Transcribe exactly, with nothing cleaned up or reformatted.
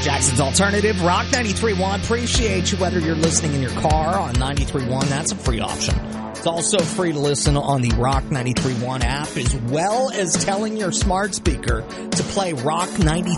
Jackson's Alternative, Rock ninety-three point one. Appreciate you whether you're listening in your car on ninety-three point one. That's a free option. It's also free to listen on the Rock ninety-three point one app, as well as telling your smart speaker to play Rock ninety-three